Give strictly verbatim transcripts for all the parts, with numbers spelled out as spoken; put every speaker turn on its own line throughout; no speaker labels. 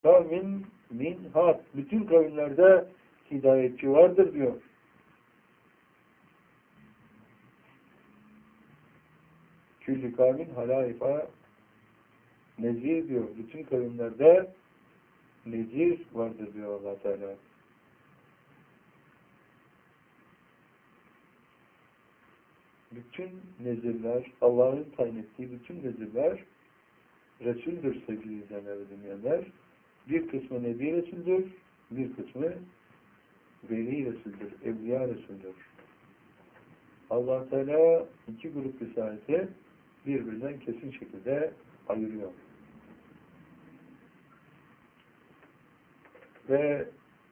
kavmin min had. Bütün kavimlerde hidayetçi vardır diyor. Küllü kavmin halaifa nezir diyor. Bütün kavimlerde nezir vardır diyor Allah Teala. Bütün nezirler, Allah'ın tayin ettiği bütün nezirler Resul'dür sevgili izleyenler ve dinleyenler. Bir kısmı Nebi Resul'dür, bir kısmı Veli Resul'dür, Evliya Resul'dür. Allah Teala iki grup risaleti birbirinden kesin şekilde ayırıyor. Ve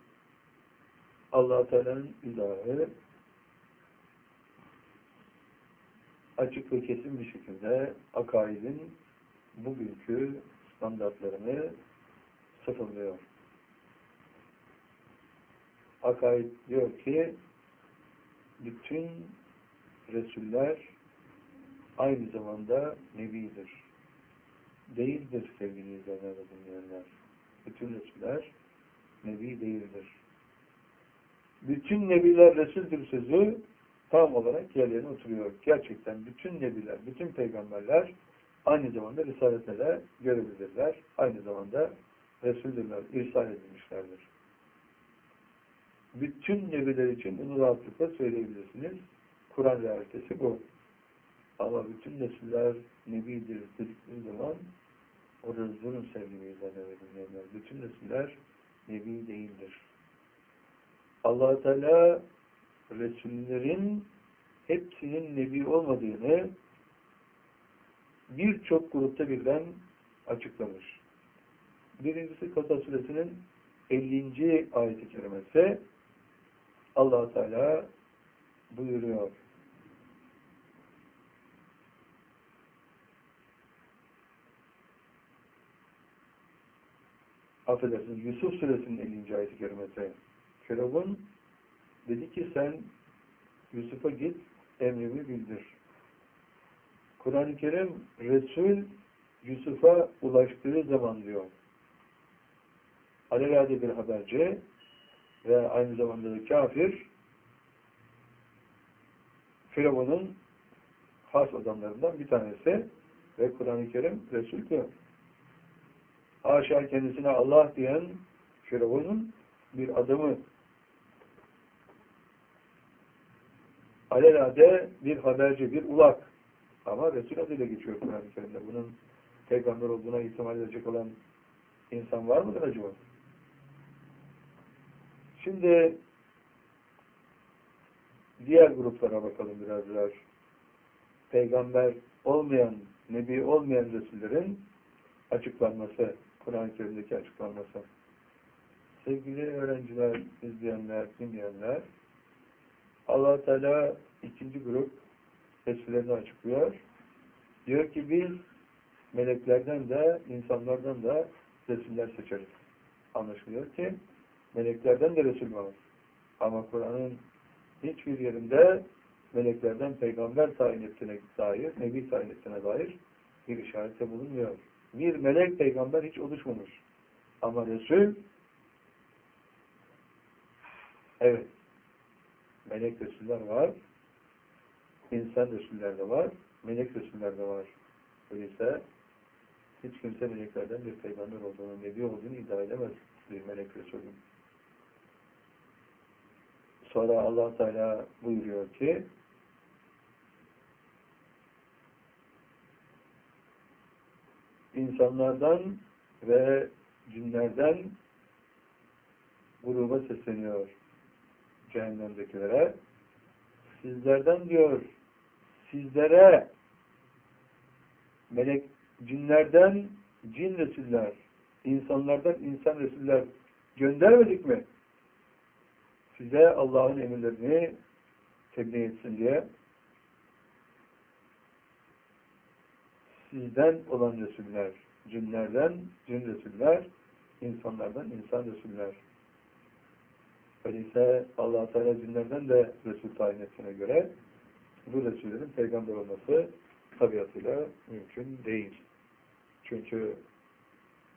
Allah Teala'nın ilahı açık ve kesin bir şekilde akaidin bugünkü standartlarını sıfırlıyor. Akaid diyor ki bütün Resuller aynı zamanda Nebidir. Değildir sevgili izleyenler ve dinleyenler. Bütün Resuller Nebi değildir. Bütün Nebiler Resul'dür sözü tam olarak yerlerine oturuyor. Gerçekten bütün Nebiler, bütün Peygamberler aynı zamanda Risalet'e de görevlidirler. Aynı zamanda Resul'dürler, irsal edilmişlerdir. Bütün Nebiler için bunu rahatlıkla söyleyebilirsiniz. Kur'an realitesi bu. Ama bütün Nesiller Nebidir dedikleri zaman orada durun sevgili izleyenler ve dinleyenler. Bütün Nesiller Nebi değildir. Allah Teala Resullerin hepsinin Nebi olmadığını birçok grupta birden açıklamış. Birincisi Kasas Suresinin ellinci ayet-i kerimesi Allah Teala buyuruyor. Affedersiniz, Yusuf Suresinin ellinci ayet-i kerimesi. Firavun dedi ki sen Yusuf'a git, emrimi bildir. Kur'an-ı Kerim Resul Yusuf'a ulaştığı zaman diyor. Alelade bir haberci ve aynı zamanda da kafir Firavun'un has adamlarından bir tanesi ve Kur'an-ı Kerim Resul diyor. Haşa kendisine Allah diyen Firavun'un bir adamı alelade bir haberci, bir ulak. Ama Resul adıyla geçiyor Kur'an-ı Kerim'de. Bunun peygamber olduğuna ihtimal edecek olan insan var mıdır acaba? Şimdi diğer gruplara bakalım biraz biraz. Peygamber olmayan, Nebi olmayan Resullerin açıklanması, Kur'an-ı Kerim'deki açıklanması. Sevgili öğrenciler, izleyenler, dinleyenler, Allah Teala ikinci grup Resullerini açıklıyor. Diyor ki biz meleklerden de, insanlardan da Resuller seçeriz. Anlaşılıyor ki meleklerden de Resul var. Ama Kur'an'ın hiçbir yerinde meleklerden peygamber tayin ettiğine dair, nebi tayin ettiğine dair bir işarette bulunmuyor. Bir melek peygamber hiç oluşmamış. Ama Resul evet melek Resuller var. İnsan Resuller de var. Melek Resuller de var. Öyleyse hiç kimse meleklerden bir peygamber olduğunu, nebi olduğunu iddia edemez bir melek Resulün. Sonra Allah Teala buyuruyor ki insanlardan ve cinlerden gruba sesleniyor cehennemdekilere. Sizlerden diyor, sizlere melek, cinlerden cin Resuller, insanlardan insan Resuller göndermedik mi? Size Allah'ın emirlerini tebliğ etsin diye. Sizden olan Resuller, cinlerden cin Resuller, insanlardan insan Resuller. Öyleyse Allah Teala cinlerden de Resul tayin ettiğine göre bu Resullerin peygamber olması tabiatıyla mümkün değil. Çünkü